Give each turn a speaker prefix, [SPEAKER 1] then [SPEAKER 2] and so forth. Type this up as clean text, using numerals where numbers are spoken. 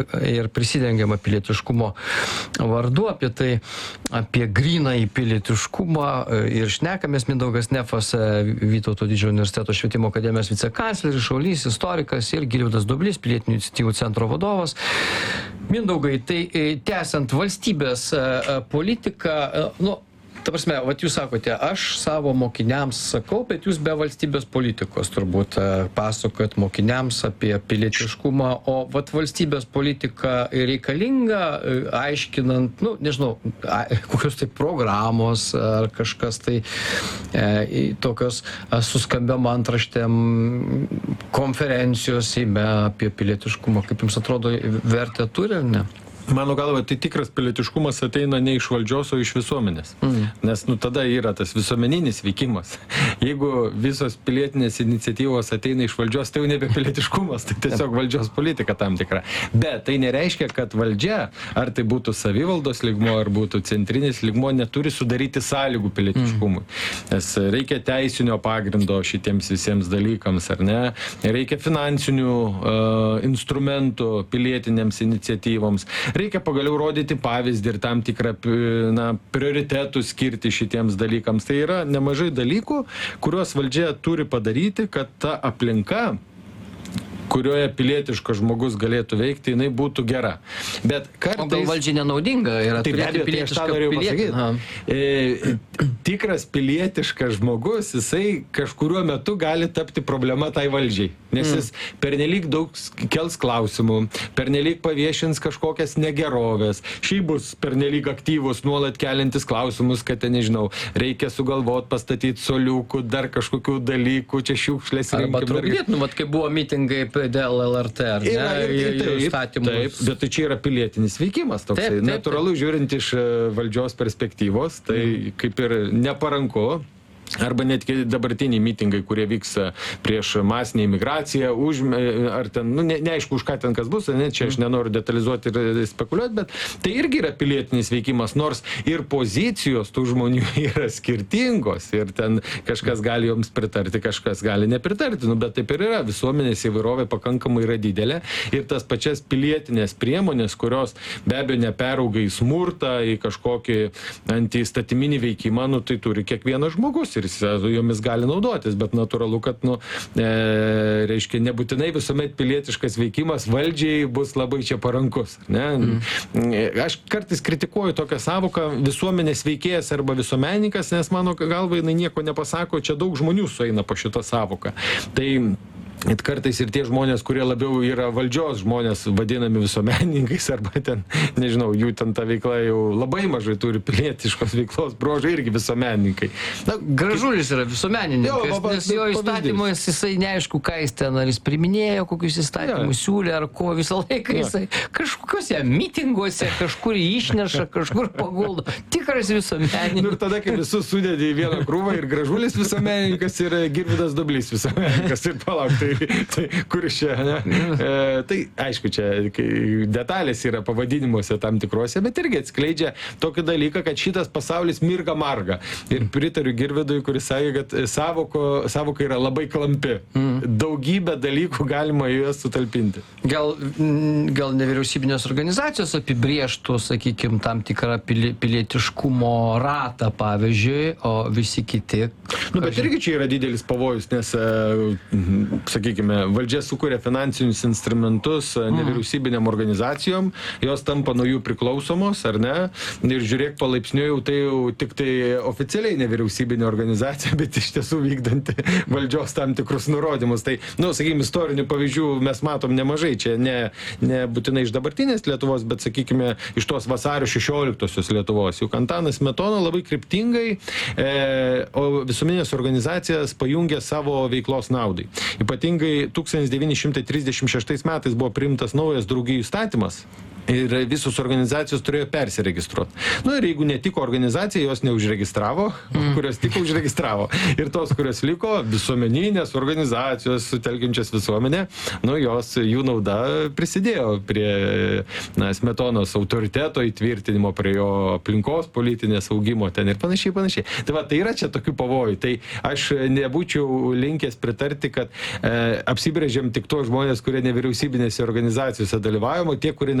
[SPEAKER 1] ir prisidengiama pilietiškumo vardu, apie grynąjį pilietiškumą ir šnekamės. Mindaugas Nefas, Vytauto Didžiojo universiteto švietimo akademijos vicekancleris, šaulys, istorikas, ir Girvydas Dublys, pilietinių iniciatyvų centro vadovas. Mindaugai, tai tęsiant valstybės politiką, ta prasme, vat jūs sakote, aš savo mokiniams sakau, bet jūs be valstybės politikos turbūt pasakojat mokiniams apie pilietiškumą, o vat valstybės politika reikalinga, aiškinant, nežinau, kokios tai programos ar kažkas tai tokios suskambiam antraštėm konferencijos Seime apie pilietiškumą. Kaip jums atrodo, vertę turi ar ne?
[SPEAKER 2] Mano galva, tai tikras pilietiškumas ateina ne iš valdžios, o iš visuomenės. Nes tada yra tas visuomeninis veikimas. Jeigu visos pilietinės iniciatyvos ateina iš valdžios, tai jau nebe pilietiškumas, tai tiesiog valdžios politika tam tikra. Bet tai nereiškia, kad valdžia, ar tai būtų savivaldos lygmuo, ar būtų centrinis lygmuo, neturi sudaryti sąlygų pilietiškumui. Nes reikia teisinio pagrindo šitiems visiems dalykams, ar ne? Reikia finansinių instrumentų pilietinėms iniciatyvoms. Reikia pagaliau rodyti pavyzdį ir tam tikrą prioritetų skirti šitiems dalykams. Tai yra nemažai dalykų, kuriuos valdžia turi padaryti, kad ta aplinka, kurioje pilietiškas žmogus galėtų veikti, jinai būtų gera. Bet kartais...
[SPEAKER 1] O gal valdžiai nenaudinga yra turėti pilietišką
[SPEAKER 2] pilietį? Tikras pilietiškas žmogus, jisai kažkuriuo metu gali tapti problema tai valdžiai. Nes jis pernelyg daug kels klausimų, pernelyg paviešins kažkokias negerovės, šiaip bus pernelyg aktyvus, nuolat keliantis klausimus, kad, nežinau, reikia sugalvot, pastatyti soliukų, dar kažkokių dalykų, čia šiukšlės rinkim.
[SPEAKER 1] Arba trukdyt, kai buvo mitingai dėl LRT, ar ne?
[SPEAKER 2] Taip, bet tai čia yra pilietinis veikimas toksai. Natūralu, žiūrint iš valdžios perspektyvos, tai kaip ir neparanku. Arba netgi dabartiniai mitingai, kurie vyksta prieš masinę imigraciją, ar ten, neaišku, už ką ten kas bus, čia aš nenoriu detalizuoti ir spekuliuoti, bet tai irgi yra pilietinis veikimas, nors ir pozicijos tų žmonių yra skirtingos ir ten kažkas gali joms pritarti, kažkas gali nepritarti, bet taip ir yra, visuomenės įvairovė pakankamai yra didelė ir tas pačias pilietinės priemonės, kurios be abejo neperauga į smurtą, į kažkokį antiįstatyminį veikimą, tai turi kiekvienas žmogus ir jomis gali naudotis, bet natūralu, kad, reiškia, nebūtinai visuomet pilietiškas veikimas valdžiai bus labai čia parankus. Ne? Aš kartais kritikuoju tokią savoką visuomenės veikėjas arba visuomenininkas, nes mano galva jinai nieko nepasako, čia daug žmonių sueina po šitą savoką. Tai kartais ir tie žmonės, kurie labiau yra valdžios žmonės, vadinami visuomenininkais, arba ten, nežinau, jų ten ta veikla jau labai mažai turi pilietiškos veiklos bruožai, irgi visuomenininkai.
[SPEAKER 1] Gražulis yra visuomenininkas, nes jo įstatymas, jisai neaišku, ką jis ten, ar jis priminėjo, kokius įstatymus siūlė, ar ko visą laiką jisai kažkokiuose mitinguose kažkur išneša, kažkur paguldo. Tikras visuomenininkas.
[SPEAKER 2] Ir tada, kai visus sudėdė į vieną krūvą, ir Gražulis visuomenininkas, ir Girvydas Dublys visuomenininkas, ir palauk, tai kur čia, ne? Tai aišku, čia detalės yra pavadinimuose tam tikruose, bet irgi atskleidžia tokį dalyką, kad šitas pasaulis mirga marga. Ir pritariu Girvydui, kuris sakė, kad savoka yra labai klampi. Daugybę dalykų galima juos sutalpinti.
[SPEAKER 1] Gal nevyriausybinės organizacijos apibrėžtų, sakykime, tam tikrą pilietiškumo ratą, pavyzdžiui, o visi kiti...
[SPEAKER 2] Bet irgi čia yra didelis pavojus, nes sakykime, valdžia sukuria finansinius instrumentus nevyriausybinėm organizacijom, jos tampa nuo jų priklausomos, ar ne? Ir žiūrėk, palaipsniui tai jau tik tai oficialiai nevyriausybinė organizacija, bet iš tiesų vykdanti valdžios tam tikrus nurodymus. Tai, sakykime, istorinių pavyzdžių mes matom nemažai. Čia ne būtinai iš dabartinės Lietuvos, bet, sakykime, iš tos vasario 16-osios Lietuvos. Juk Antanas Smetona labai kryptingai o visuomeninės organizacijas pajungė savo veiklos naudai. Ypatingai 1936 metais buvo priimtas naujas draugijų įstatymas, Ir visos organizacijos turėjo persiregistruoti. Nu ir jeigu netiko organizacija, jos neužregistravo, kurios tik užregistravo. Ir tos, kurios liko, visuomeninės organizacijos, sutelkiančios visuomenę, nu jų nauda prisidėjo prie Smetonos autoriteto įtvirtinimo, prie jo aplinkos politinės augimo ten ir panašiai. Tai va, tai yra čia tokių pavojų. Tai aš nebūčiau linkęs pritarti, kad apsibrėžėm tik tuos žmonės, kurie nevyriausybinėse organizacijose dalyvavimo, tie, kurie